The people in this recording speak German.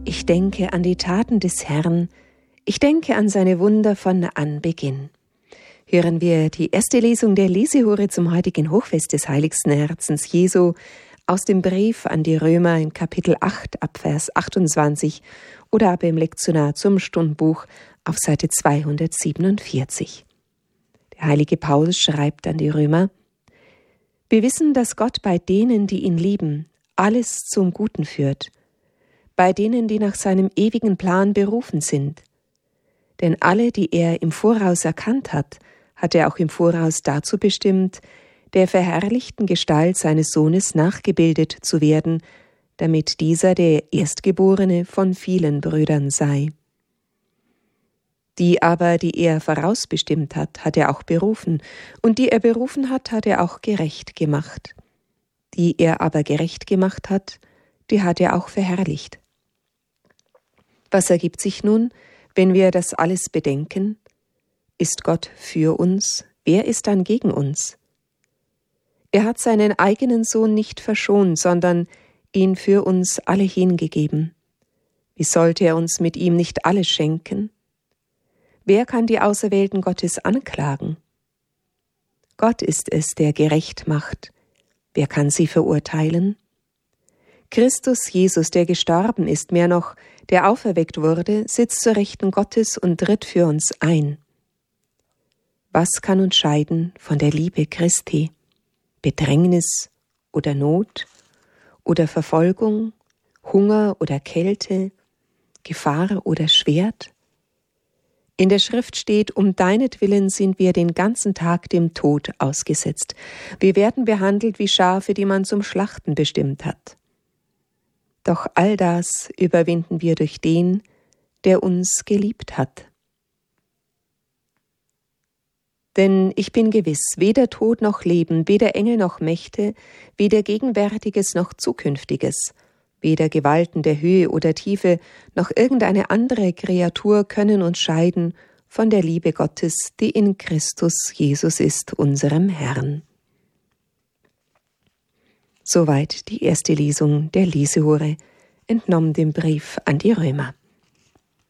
Ich denke an die Taten des Herrn, ich denke an seine Wunder von Anbeginn. Hören wir die erste Lesung der Lesehure zum heutigen Hochfest des Heiligsten Herzens Jesu aus dem Brief an die Römer in Kapitel 8 ab Vers 28 oder aber im Lektionar zum Stundbuch auf Seite 247. Der heilige Paulus schreibt an die Römer: Wir wissen, dass Gott bei denen, die ihn lieben, alles zum Guten führt, bei denen, die nach seinem ewigen Plan berufen sind. Denn alle, die er im Voraus erkannt hat er auch im Voraus dazu bestimmt, der verherrlichten Gestalt seines Sohnes nachgebildet zu werden, damit dieser der Erstgeborene von vielen Brüdern sei. Die aber, die er vorausbestimmt hat er auch berufen, und die er berufen hat er auch gerecht gemacht. Die er aber gerecht gemacht hat, die hat er auch verherrlicht. Was ergibt sich nun, wenn wir das alles bedenken? Ist Gott für uns? Wer ist dann gegen uns? Er hat seinen eigenen Sohn nicht verschont, sondern ihn für uns alle hingegeben. Wie sollte er uns mit ihm nicht alles schenken? Wer kann die Auserwählten Gottes anklagen? Gott ist es, der gerecht macht. Wer kann sie verurteilen? Christus Jesus, der gestorben ist, mehr noch, der auferweckt wurde, sitzt zur Rechten Gottes und tritt für uns ein. Was kann uns scheiden von der Liebe Christi? Bedrängnis oder Not oder Verfolgung, Hunger oder Kälte, Gefahr oder Schwert? In der Schrift steht, um deinetwillen sind wir den ganzen Tag dem Tod ausgesetzt. Wir werden behandelt wie Schafe, die man zum Schlachten bestimmt hat. Doch all das überwinden wir durch den, der uns geliebt hat. Denn ich bin gewiss, weder Tod noch Leben, weder Engel noch Mächte, weder Gegenwärtiges noch Zukünftiges, weder Gewalten der Höhe oder Tiefe, noch irgendeine andere Kreatur können uns scheiden von der Liebe Gottes, die in Christus Jesus ist, unserem Herrn. Soweit die erste Lesung der Lesehure, entnommen dem Brief an die Römer.